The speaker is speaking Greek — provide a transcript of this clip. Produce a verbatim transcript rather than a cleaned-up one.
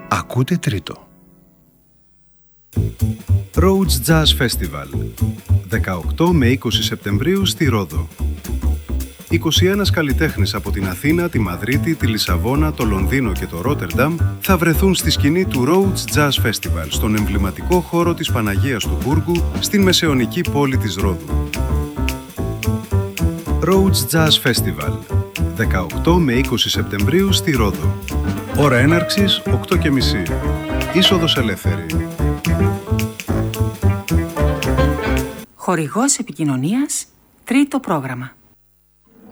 Ακούτε τρίτο. Rhodes Jazz Festival, δεκαοκτώ με είκοσι Σεπτεμβρίου στη Ρόδο. είκοσι ένα καλλιτέχνες από την Αθήνα, τη Μαδρίτη, τη Λισαβόνα, το Λονδίνο και το Ρότερνταμ θα βρεθούν στη σκηνή του Rhodes Jazz Festival, στον εμβληματικό χώρο της Παναγίας του Μπούργου, στην μεσαιωνική πόλη της Ρόδου. Rhodes Jazz Festival, δεκαοκτώ με είκοσι Σεπτεμβρίου στη Ρόδο. Ώρα έναρξης οκτώ και μισή. Είσοδος ελεύθερη. Χορηγός επικοινωνίας, τρίτο πρόγραμμα.